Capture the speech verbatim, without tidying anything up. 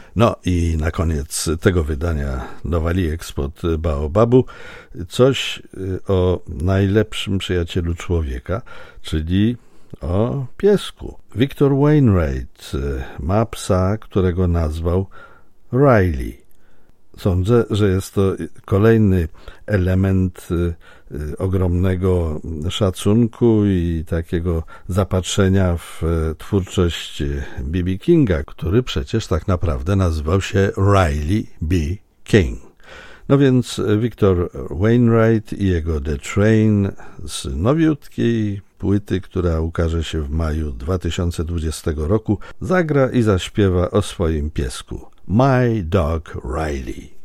No i na koniec tego wydania Nowaliek spod Baobabu coś o najlepszym przyjacielu człowieka, czyli o piesku. Victor Wainwright ma psa, którego nazwał Riley. Sądzę, że jest to kolejny element ogromnego szacunku i takiego zapatrzenia w twórczość B B Kinga, który przecież tak naprawdę nazywał się Riley B. King. No więc Victor Wainwright i jego The Train z nowiutkiej płyty, która ukaże się w maju dwa tysiące dwudziestego roku, zagra i zaśpiewa o swoim piesku My Dog Riley.